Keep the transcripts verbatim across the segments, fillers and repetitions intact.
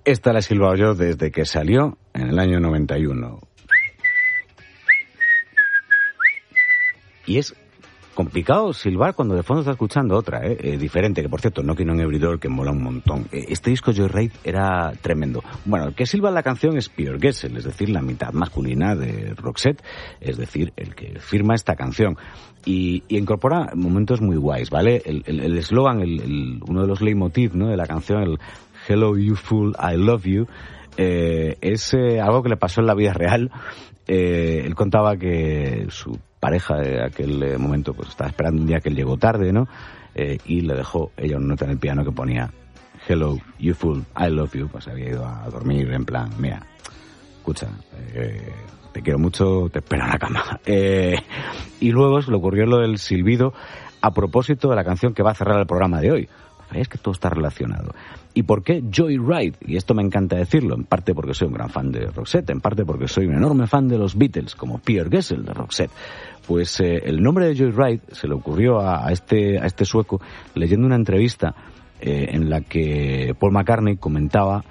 Esta la he silbado yo desde que salió en el año noventa y uno. Y es complicado silbar cuando de fondo está escuchando otra, ¿eh? Eh, diferente, que por cierto, Knockin' on Every Door, que mola un montón. Eh, este disco Joyride era tremendo. Bueno, el que silba la canción es Pierre Gessel, es decir, la mitad masculina de Roxette, es decir, el que firma esta canción. Y, y incorpora momentos muy guays, ¿vale? El eslogan, el, el, el, uno de los leitmotiv, ¿no?, de la canción, el Hello You Fool, I Love You, eh, es eh, algo que le pasó en la vida real. Eh, él contaba que su pareja de aquel eh, momento pues estaba esperando un día que él llegó tarde, ¿no? Eh, y le dejó ella una nota en el piano que ponía Hello, you fool, I love you. Pues había ido a dormir en plan, mira, escucha, eh, te quiero mucho, te espero en la cama. Eh, y luego se le ocurrió lo del silbido a propósito de la canción que va a cerrar el programa de hoy. Es que todo está relacionado. ¿Y por qué Joyride? Y esto me encanta decirlo, en parte porque soy un gran fan de Roxette, en parte porque soy un enorme fan de los Beatles, como Pierre Gessel de Roxette. Pues eh, el nombre de Joyride se le ocurrió a, a, este, a este sueco leyendo una entrevista eh, en la que Paul McCartney comentaba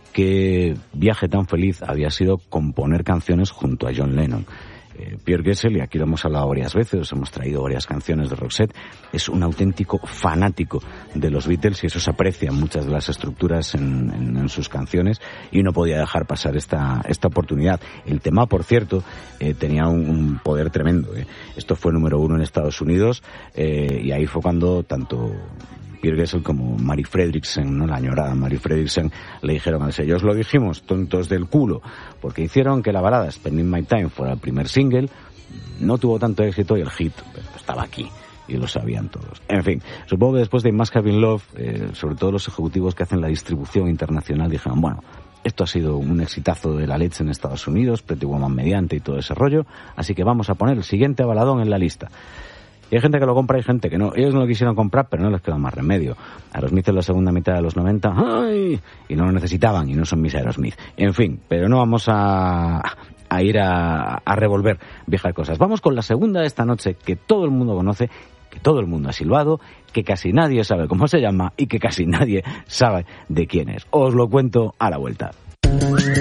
qué viaje tan feliz había sido componer canciones junto a John Lennon. Eh, Pierre Gessel, y aquí lo hemos hablado varias veces, os hemos traído varias canciones de Roxette, es un auténtico fanático de los Beatles y eso se aprecia en muchas de las estructuras en, en, en sus canciones y no podía dejar pasar esta, esta oportunidad. El tema, por cierto, eh, tenía un, un poder tremendo. Eh. Esto fue número uno en Estados Unidos eh, y ahí fue cuando tanto Pierre Gessel como Mary Fredriksson, ¿no?, la añorada Mary Fredriksson, le dijeron al sello, os lo dijimos, tontos del culo, porque hicieron que la balada Spending My Time fuera el primer single, no tuvo tanto éxito y el hit pero estaba aquí. Y lo sabían todos. En fin, supongo que después de Must Have Been Love, eh, sobre todo los ejecutivos que hacen la distribución internacional, dijeron, bueno, esto ha sido un exitazo de la leche en Estados Unidos, Pretty Woman mediante y todo ese rollo, así que vamos a poner el siguiente baladón en la lista. Y hay gente que lo compra y hay gente que no. Ellos no lo quisieron comprar, pero no les quedó más remedio. Aerosmith en la segunda mitad de los noventa, ¡ay!, y no lo necesitaban, y no son mis Aerosmith. En fin, pero no vamos a, a ir a, a revolver viejas cosas. Vamos con la segunda de esta noche, que todo el mundo conoce, que todo el mundo ha silbado, que casi nadie sabe cómo se llama y que casi nadie sabe de quién es. Os lo cuento a la vuelta.